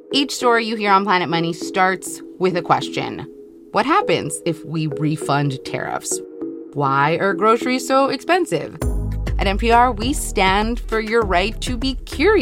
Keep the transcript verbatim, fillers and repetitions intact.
Each story you hear on Planet Money starts with a question. What happens if we refund tariffs? Why are groceries so expensive? At N P R, we stand for your right to be curious